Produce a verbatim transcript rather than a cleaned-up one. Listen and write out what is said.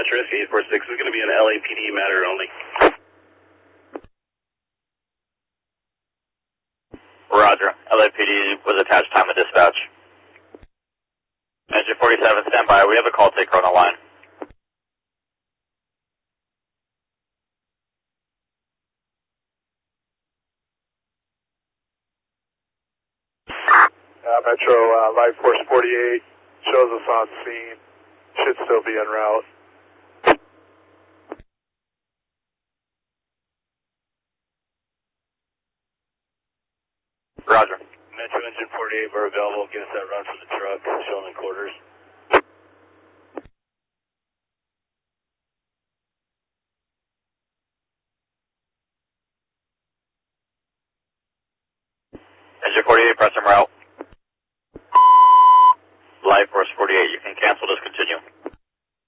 Metro Rescue eight four six is going to be an L A P D matter only. Roger. L A P D was attached time of dispatch. Engine forty-seven, stand by. We have a call taker on the line. Uh, Metro, uh, Life Force forty-eight shows us on scene. Should still be en route. Roger. Metro Engine forty-eight, we're available. Give us that run for the truck, showing in quarters. Engine forty-eight, press en route. Life Force forty-eight, you can cancel this